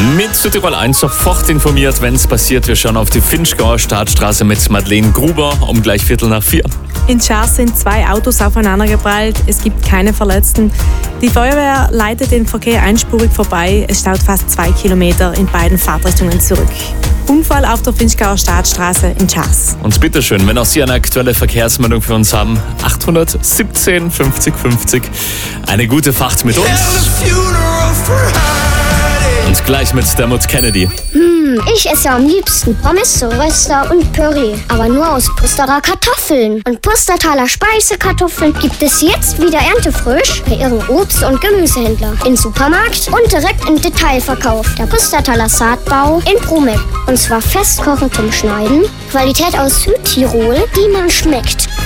Mit Südtirol 1 sofort informiert, wenn es passiert. Wir schauen auf die Finchgauer Startstraße mit Madeleine Gruber um gleich 3:45. In Schars sind 2 Autos aufeinandergeprallt. Es gibt keine Verletzten. Die Feuerwehr leitet den Verkehr einspurig vorbei. Es staut fast 2 Kilometer in beiden Fahrtrichtungen zurück. Unfall auf der Finchgauer Startstraße in Schars. Und bitteschön, wenn auch Sie eine aktuelle Verkehrsmeldung für uns haben, 817 50 50. Eine gute Fahrt mit uns. Und gleich mit Dermot Kennedy. Ich esse am liebsten Pommes, Röster und Püree. Aber nur aus Pusterter Kartoffeln. Und Pustertaler Speisekartoffeln gibt es jetzt wieder erntefrisch bei Ihrem Obst- und Gemüsehändler. Im Supermarkt und direkt im Detailverkauf. Der Pustertaler Saatbau in Brumeck. Und zwar festkochend zum Schneiden. Qualität aus Südtirol, die man schmeckt.